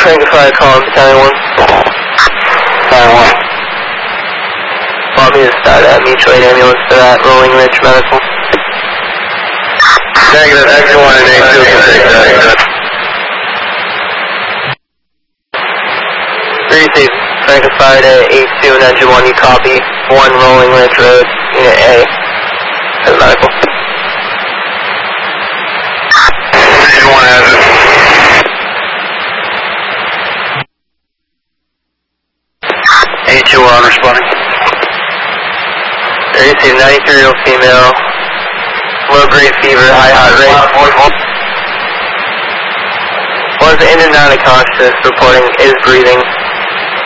Frank Fire calling Battalion 1. Battalion 1. Want me to start at mutual aid ambulance for that Rolling Ridge Medical? Negative, X1 and A2 can take that. Receive Frank Fire to 82 and Engine 1, you copy 1 Rolling Ridge Road, Unit A, for the medical. Engine 1 has it. A2 on responding. Receive 93-year-old female, low-grade fever, high heart rate. Was in and out of consciousness, reporting is breathing.